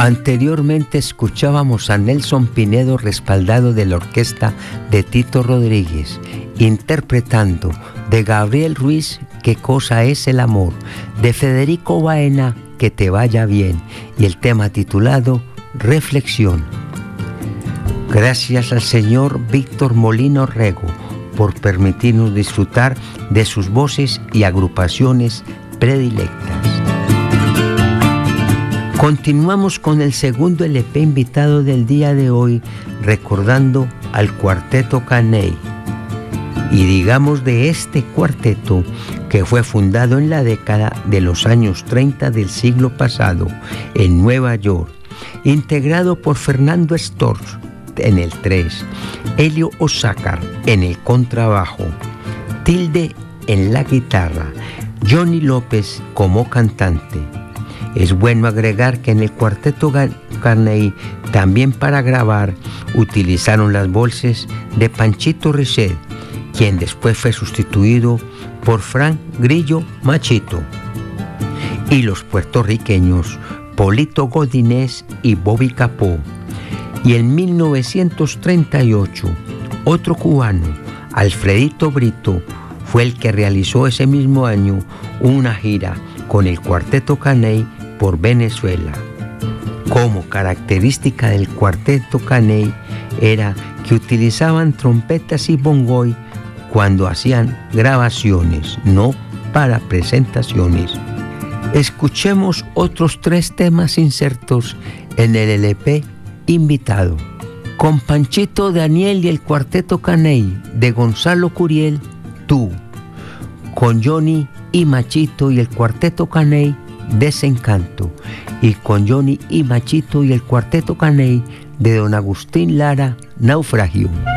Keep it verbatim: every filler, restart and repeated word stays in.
Anteriormente escuchábamos a Nelson Pinedo respaldado de la orquesta de Tito Rodríguez, interpretando de Gabriel Ruiz ¿Qué cosa es el amor?, de Federico Baena Que te vaya bien, y el tema titulado Reflexión. Gracias al señor Víctor Molino Rego por permitirnos disfrutar de sus voces y agrupaciones predilectas. Continuamos con el segundo L P invitado del día de hoy, recordando al Cuarteto Caney. Y digamos de este cuarteto que fue fundado en la década de los años treinta del siglo pasado en Nueva York, integrado por Fernando Storch en el tres, Helio Osácar en el contrabajo, Tilde en la guitarra, Johnny López como cantante. Es bueno agregar que en el Cuarteto Caney también para grabar utilizaron las voces de Panchito Risset, quien después fue sustituido por Frank Grillo Machito, y los puertorriqueños Polito Godínez y Bobby Capó. Y en mil novecientos treinta y ocho, otro cubano, Alfredito Brito, fue el que realizó ese mismo año una gira con el Cuarteto Caney por Venezuela. Como característica del Cuarteto Caney era que utilizaban trompetas y bongoy cuando hacían grabaciones, no para presentaciones. Escuchemos otros tres temas insertos en el L P invitado. Con Panchito Daniel y el Cuarteto Caney de Gonzalo Curiel, Tú. Con Johnny y Machito y el Cuarteto Caney, Desencanto. Y con Johnny y Machito y el Cuarteto Caney de don Agustín Lara, Naufragio.